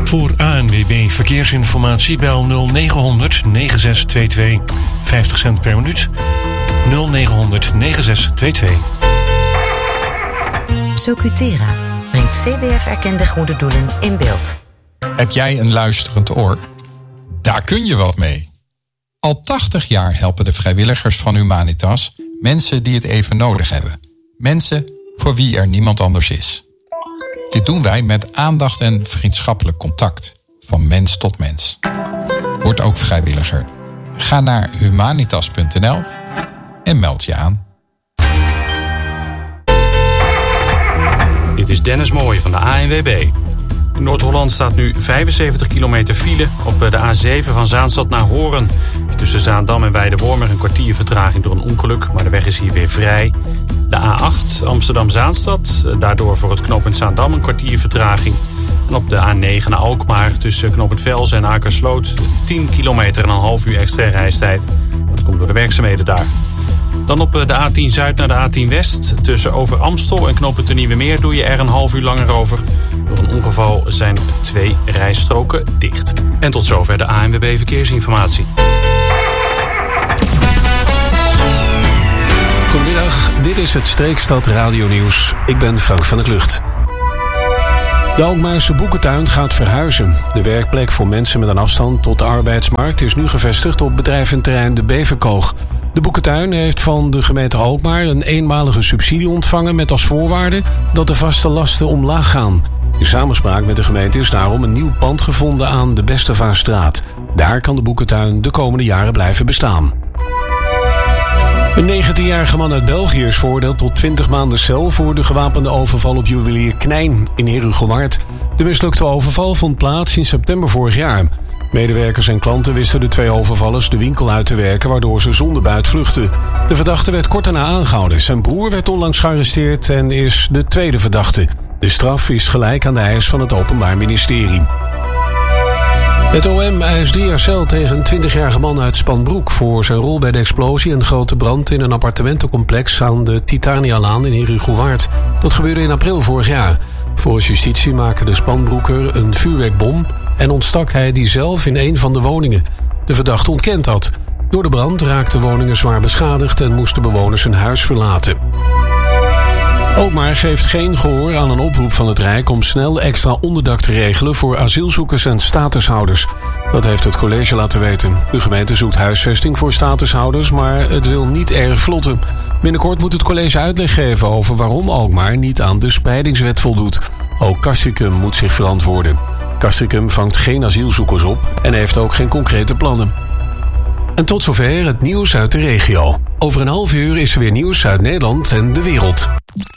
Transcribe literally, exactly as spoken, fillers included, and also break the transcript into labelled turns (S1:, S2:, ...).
S1: Voor A N W B Verkeersinformatie bel nul negen honderd negen zes twee twee. vijftig cent per minuut. nul negen honderd negen zes twee twee.
S2: Socutera brengt C B F-erkende goede doelen in beeld.
S3: Heb jij een luisterend oor? Daar kun je wat mee. Al tachtig jaar helpen de vrijwilligers van Humanitas mensen die het even nodig hebben. Mensen voor wie er niemand anders is. Dit doen wij met aandacht en vriendschappelijk contact. Van mens tot mens. Word ook vrijwilliger. Ga naar humanitas punt n l en meld je aan.
S4: Dit is Dennis Mooij van de A N W B. In Noord-Holland staat nu vijfenzeventig kilometer file op de A zeven van Zaanstad naar Hoorn. Tussen Zaandam en Weidewormer een kwartier vertraging door een ongeluk, maar de weg is hier weer vrij. De A acht Amsterdam-Zaanstad, daardoor voor het knooppunt Zaandam een kwartier vertraging. En op de A negen naar Alkmaar tussen knooppunt Velzen en Akersloot tien kilometer en een half uur extra reistijd. Dat komt door de werkzaamheden daar. Dan op de A tien Zuid naar de A tien West. Tussen Over Amstel en knooppunt de Nieuwe Meer doe je er een half uur langer over. Door een ongeval zijn twee rijstroken dicht. En tot zover de A N W B Verkeersinformatie.
S5: Goedemiddag, dit is het Streekstad Radio Nieuws. Ik ben Frank van der Klucht. De Alkmaarse Boekentuin gaat verhuizen. De werkplek voor mensen met een afstand tot de arbeidsmarkt is nu gevestigd op bedrijventerrein De Beverkoog. De Boekentuin heeft van de gemeente Alkmaar een eenmalige subsidie ontvangen met als voorwaarde dat de vaste lasten omlaag gaan. In samenspraak met de gemeente is daarom een nieuw pand gevonden aan de Bestevaarstraat. Daar kan de Boekentuin de komende jaren blijven bestaan. Een negentienjarige man uit België is veroordeeld tot twintig maanden cel voor de gewapende overval op juwelier Knijn in Herugewaard. De mislukte overval vond plaats in september vorig jaar. Medewerkers en klanten wisten de twee overvallers de winkel uit te werken, waardoor ze zonder buit vluchtten. De verdachte werd kort daarna aangehouden. Zijn broer werd onlangs gearresteerd en is de tweede verdachte. De straf is gelijk aan de eis van het Openbaar Ministerie. Het O M eist drie jaar cel tegen een twintigjarige man uit Spanbroek voor zijn rol bij de explosie en grote brand in een appartementencomplex aan de Titanialaan in Herugewaard. Dat gebeurde in april vorig jaar. Volgens justitie maakte de Spanbroeker een vuurwerkbom en ontstak hij die zelf in een van de woningen. De verdachte ontkent dat. Door de brand raakten woningen zwaar beschadigd en moesten bewoners hun huis verlaten. Alkmaar geeft geen gehoor aan een oproep van het Rijk om snel extra onderdak te regelen voor asielzoekers en statushouders. Dat heeft het college laten weten. De gemeente zoekt huisvesting voor statushouders, maar het wil niet erg vlotten. Binnenkort moet het college uitleg geven over waarom Alkmaar niet aan de spreidingswet voldoet. Ook Castricum moet zich verantwoorden. Castricum vangt geen asielzoekers op en heeft ook geen concrete plannen. En tot zover het nieuws uit de regio. Over een half uur is er weer nieuws uit Nederland en de wereld.